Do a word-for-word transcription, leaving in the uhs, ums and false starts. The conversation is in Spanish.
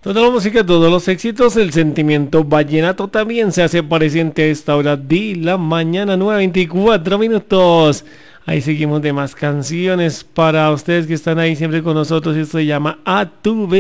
Toda la música, todos los éxitos, el sentimiento vallenato también se hace presente a esta hora de la mañana, nueve veinticuatro minutos. Ahí seguimos de más canciones para ustedes que están ahí siempre con nosotros. Esto se llama A Tu